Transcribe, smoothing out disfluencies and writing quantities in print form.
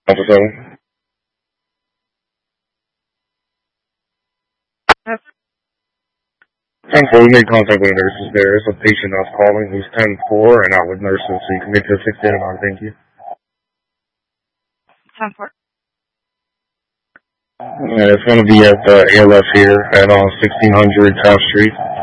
Alpha 7. Yes. 10-4, we made contact with nurses. There is a patient I was calling who's 10-4 and out with nurses, so you can make the 6 on. Thank you. 10-4. It's going to be at the ALF here at 1600 South Street.